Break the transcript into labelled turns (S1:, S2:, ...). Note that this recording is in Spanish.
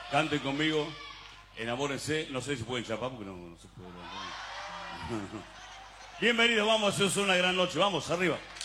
S1: Canten conmigo. Enamórense. No sé si pueden chapar porque no se puede. Bienvenidos, vamos, es una gran noche. Vamos, arriba.